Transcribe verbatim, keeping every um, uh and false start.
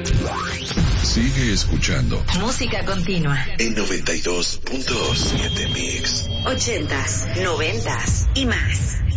Sigue escuchando Música Continua en noventa y dos punto siete Mix. Ochentas, noventas y más.